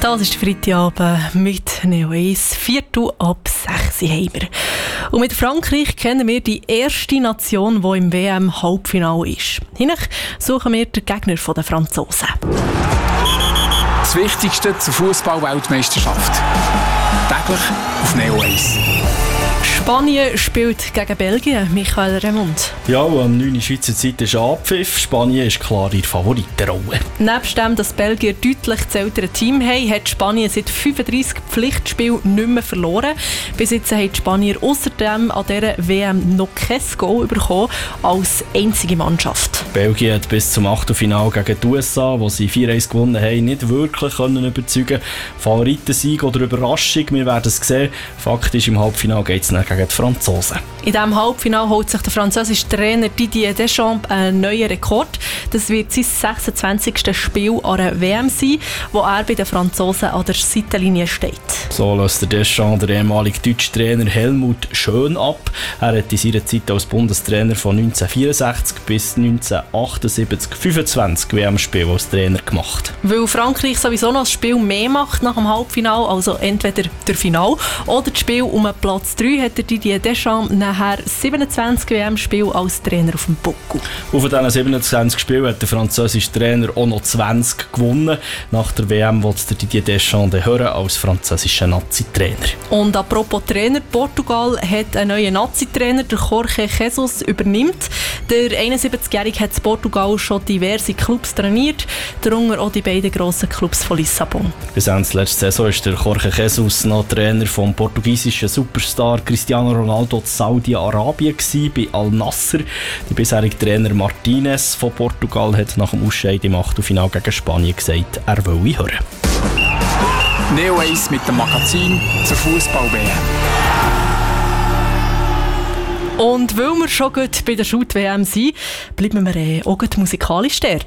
Das ist Freitagabend mit Neo 1, 4:04 haben wir. Und mit Frankreich kennen wir die erste Nation, die im WM-Halbfinale ist. Hinein suchen wir den Gegner der Franzosen. Das Wichtigste zur Fußball-Weltmeisterschaft. Täglich auf Neo 1. Spanien spielt gegen Belgien, Michael Remund. Ja, und am 9. Schweizer Zeit ist Abpfiff. Spanien ist klar in der Favoritenrolle. Nebst dem, dass Belgier deutlich das ältere Team haben, hat Spanien seit 35 Pflichtspielen nicht mehr verloren. Bis jetzt haben die Spanier außerdem an dieser WM noch kein Goal bekommen, als einzige Mannschaft. Belgien hat bis zum Achtelfinale gegen die USA, wo sie 4-1 gewonnen haben, nicht wirklich überzeugen. Favoritensieg oder Überraschung, wir werden es sehen. Fakt ist, im Halbfinale geht es dann gegen die Franzosen. In diesem Halbfinale holt sich der französische Trainer Didier Deschamps einen neuen Rekord. Das wird sein 26. Spiel an der WM sein, wo er bei den Franzosen an der Seitenlinie steht. So löst der Deschamps der ehemalige deutsche Trainer Helmut Schön ab. Er hat in seiner Zeit als Bundestrainer von 1964 bis 1978 25 WM-Spiele als Trainer gemacht. Weil Frankreich sowieso noch das Spiel mehr macht nach dem Halbfinale, also entweder der Final oder das Spiel um Platz 3, hat der Didier Deschamps nachher 27 WM-Spiele als Trainer auf dem Buckel. Und von diesen 27 Spielen hat der französische Trainer auch noch 20 gewonnen. Nach der WM will der Didier Deschamps hören als französischer Nazi-Trainer. Und apropos Trainer, Portugal hat einen neuen Nazi-Trainer, der Jorge Jesus, übernimmt. Der 71-Jährige hat in Portugal schon diverse Clubs trainiert, darunter auch die beiden grossen Clubs von Lissabon. Bis Ende letzte Saison war der Jorge Jesus noch Trainer vom portugiesischen Superstar Cristiano Ronaldo in Saudi-Arabien bei Al-Nassr. Der bisherige Trainer Martinez von Portugal hat nach dem Ausscheiden im Achtelfinale gegen Spanien gesagt, er wolle hören. Neo 1 mit dem Magazin zur Fußball-WM. Und weil wir schon gut bei der Shoot-WM sind, bleiben wir auch gut musikalisch dort.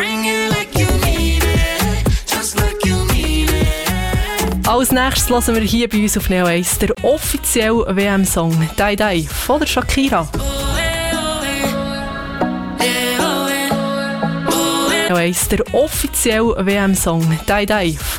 Als nächstes hören wir hier bei uns auf Neo 1 den offiziellen WM-Song «Die Die» von der Shakira. Neo 1 der offizielle WM-Song «Die Die»